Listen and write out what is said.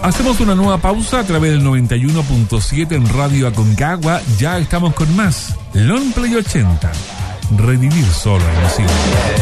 Hacemos una nueva pausa a través del 91.7 en Radio Aconcagua. Ya estamos con más Long Play 80. Revivir solo emoción.